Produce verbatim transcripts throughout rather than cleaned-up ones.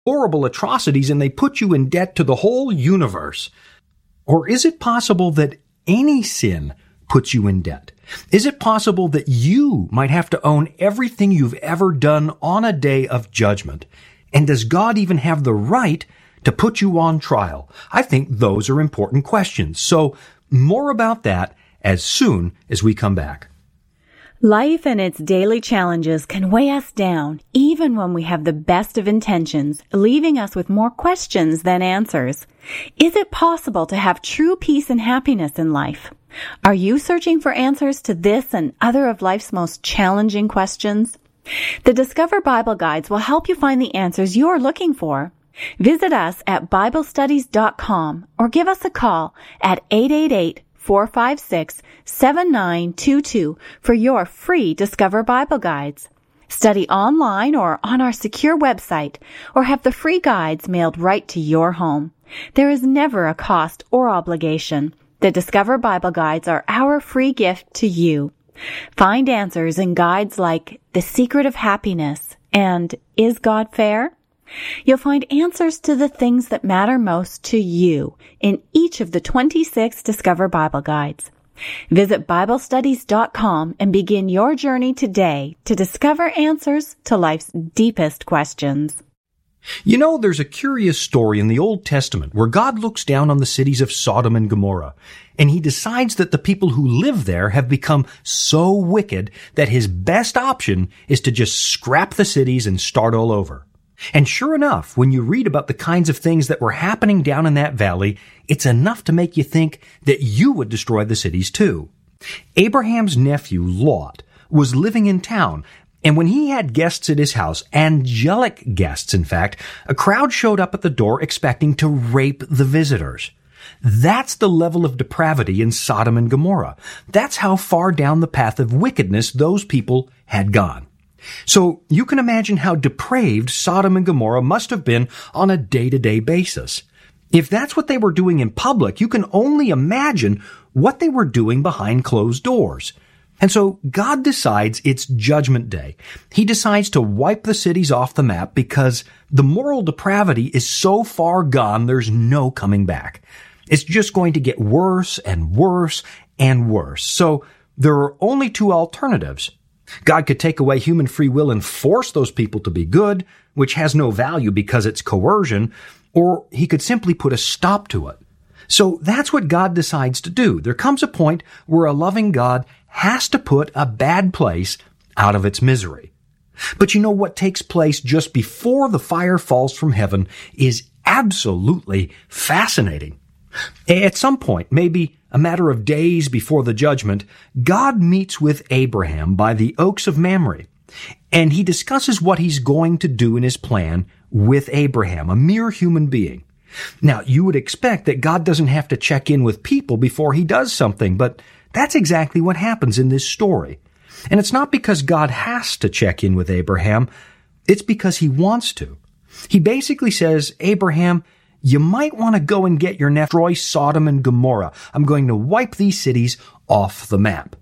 horrible atrocities and they put you in debt to the whole universe? Or is it possible that any sin puts you in debt? Is it possible that you might have to own everything you've ever done on a day of judgment? And does God even have the right to put you on trial? I think those are important questions. So more about that as soon as we come back. Life and its daily challenges can weigh us down, even when we have the best of intentions, leaving us with more questions than answers. Is it possible to have true peace and happiness in life? Are you searching for answers to this and other of life's most challenging questions? The Discover Bible Guides will help you find the answers you're looking for. Visit us at Bible Studies dot com or give us a call at eight eight eight, four five six, seven nine two two for your free Discover Bible Guides. Study online or on our secure website, or have the free guides mailed right to your home. There is never a cost or obligation. The Discover Bible Guides are our free gift to you. Find answers in guides like The Secret of Happiness and Is God Fair? You'll find answers to the things that matter most to you in each of the twenty-six Discover Bible Guides. Visit Bible Studies dot com and begin your journey today to discover answers to life's deepest questions. You know, there's a curious story in the Old Testament where God looks down on the cities of Sodom and Gomorrah, and he decides that the people who live there have become so wicked that his best option is to just scrap the cities and start all over. And sure enough, when you read about the kinds of things that were happening down in that valley, it's enough to make you think that you would destroy the cities too. Abraham's nephew, Lot, was living in town, and when he had guests at his house, angelic guests in fact, a crowd showed up at the door expecting to rape the visitors. That's the level of depravity in Sodom and Gomorrah. That's how far down the path of wickedness those people had gone. So you can imagine how depraved Sodom and Gomorrah must have been on a day-to-day basis. If that's what they were doing in public, you can only imagine what they were doing behind closed doors. And so God decides it's Judgment Day. He decides to wipe the cities off the map because the moral depravity is so far gone there's no coming back. It's just going to get worse and worse and worse. So there are only two alternatives. God could take away human free will and force those people to be good, which has no value because it's coercion, or he could simply put a stop to it. So that's what God decides to do. There comes a point where a loving God has to put a bad place out of its misery. But you know what takes place just before the fire falls from heaven is absolutely fascinating. At some point, maybe a matter of days before the judgment, God meets with Abraham by the Oaks of Mamre, and he discusses what he's going to do in his plan with Abraham, a mere human being. Now, you would expect that God doesn't have to check in with people before he does something, but that's exactly what happens in this story. And it's not because God has to check in with Abraham, it's because he wants to. He basically says, Abraham, you might want to go and get your nephew, destroy Sodom and Gomorrah. I'm going to wipe these cities off the map.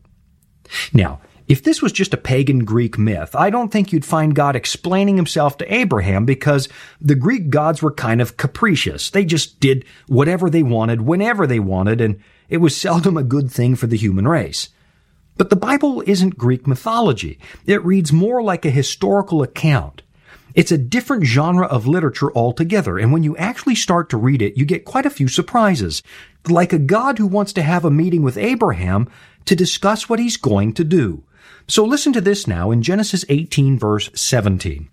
Now, if this was just a pagan Greek myth, I don't think you'd find God explaining himself to Abraham because the Greek gods were kind of capricious. They just did whatever they wanted, whenever they wanted, and it was seldom a good thing for the human race. But the Bible isn't Greek mythology. It reads more like a historical account. It's a different genre of literature altogether, and when you actually start to read it, you get quite a few surprises, like a God who wants to have a meeting with Abraham to discuss what he's going to do. So listen to this now in Genesis eighteen, verse seventeen.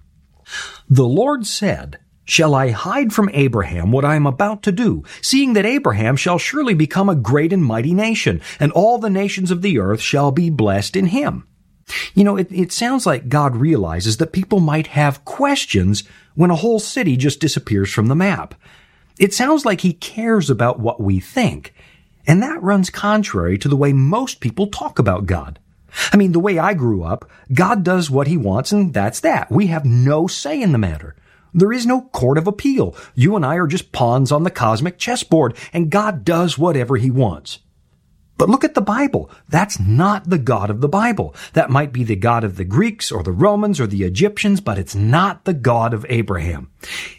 The Lord said, Shall I hide from Abraham what I am about to do, seeing that Abraham shall surely become a great and mighty nation, and all the nations of the earth shall be blessed in him? You know, it, it sounds like God realizes that people might have questions when a whole city just disappears from the map. It sounds like he cares about what we think, and that runs contrary to the way most people talk about God. I mean, the way I grew up, God does what he wants, and that's that. We have no say in the matter. There is no court of appeal. You and I are just pawns on the cosmic chessboard, and God does whatever he wants. But look at the Bible. That's not the God of the Bible. That might be the God of the Greeks or the Romans or the Egyptians, but it's not the God of Abraham.